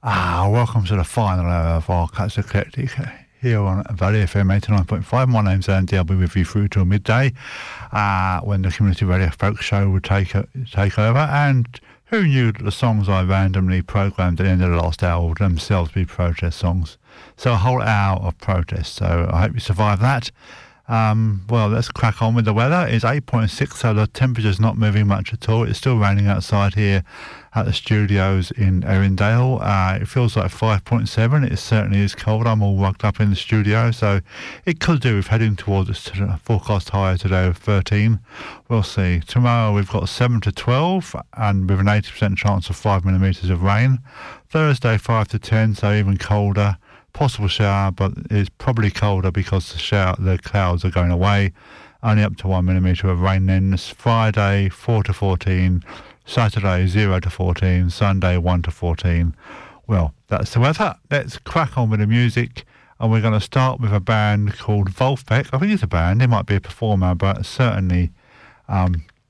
Welcome to the final hour of our Cuts Eclectic here on Valley FM 89.5. My name's Andy. I'll be with you through till midday when the Community Radio Folk Show will take over. And who knew that the songs I randomly programmed at the end of the last hour would themselves be protest songs? So a whole hour of protest. So I hope you survive that. Well, let's crack on with the weather. It's 8.6, so the temperature's not moving much at all. It's still raining outside here at the studios in Erindale. It feels like 5.7. It certainly is cold. I'm all rugged up in the studio, so it could do with heading towards the forecast higher today of 13. We'll see. Tomorrow we've got 7 to 12, and with an 80% chance of 5 millimetres of rain. Thursday 5 to 10, so even colder. Possible shower, but it's probably colder because the clouds are going away. Only up to 1 millimetre of rain then. It's Friday 4 to 14, Saturday 0 to 14, Sunday 1 to 14. Well, that's the weather. Let's crack on with the music, and we're going to start with a band called Wolfpack. I think it's a band. It might be a performer, but certainly, I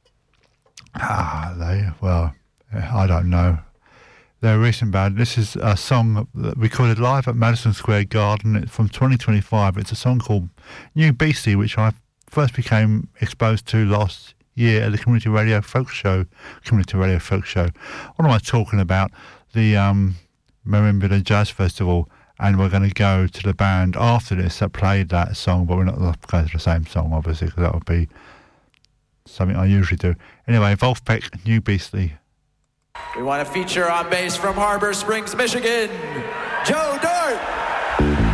don't know. They're a recent band. This is a song recorded live at Madison Square Garden. It's from 2025. It's a song called New Beastie, which I first became exposed to last year at the Community Radio Folk Show. What am I talking about? The Merimbula Jazz Festival. And we're going to go to the band after this that played that song, but we're not going to go to the same song, obviously, because that would be something I usually do. Anyway, Wolfpack, New Beastie. We want to feature on bass from Harbor Springs, Michigan,